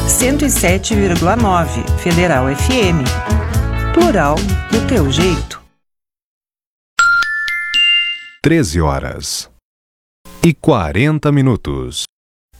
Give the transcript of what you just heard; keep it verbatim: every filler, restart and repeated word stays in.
cento e sete vírgula nove Federal F M. Plural do teu jeito. treze horas e quarenta minutos.